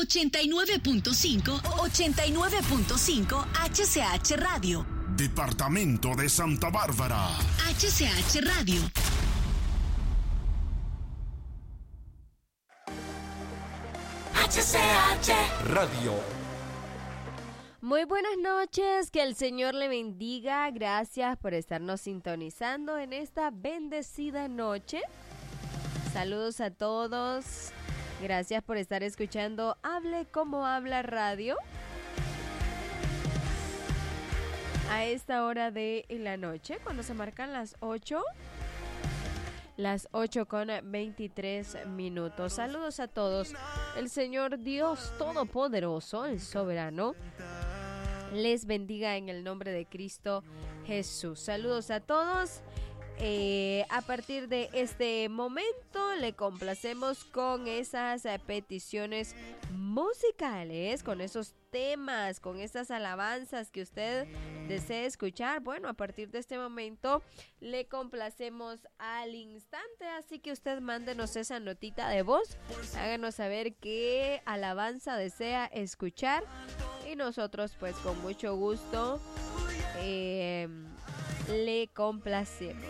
89.5 HCH Radio. Departamento de Santa Bárbara. HCH Radio. HCH Radio. Muy buenas noches, que el Señor le bendiga. Gracias por estarnos sintonizando en esta bendecida noche. Saludos a todos. Gracias por estar escuchando Hable como habla radio. A esta hora de la noche, cuando se marcan las 8. Las 8:23. Saludos a todos. El Señor Dios Todopoderoso, el Soberano, les bendiga en el nombre de Cristo Jesús. Saludos a todos. A partir de este momento le complacemos con esas peticiones musicales, con esos temas, con esas alabanzas que usted desee escuchar. Bueno, a partir de este momento le complacemos al instante, así que usted mándenos esa notita de voz, háganos saber qué alabanza desea escuchar y nosotros pues con mucho gusto le complacemos.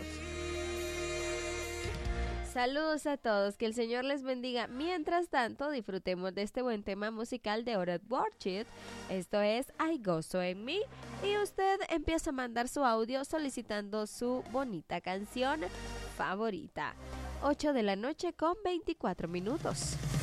Saludos a todos, que el Señor les bendiga. Mientras tanto, disfrutemos de este buen tema musical de Orat Worship. Esto es Hay gozo en mí. Y usted empieza a mandar su audio solicitando su bonita canción favorita. 8:24 PM.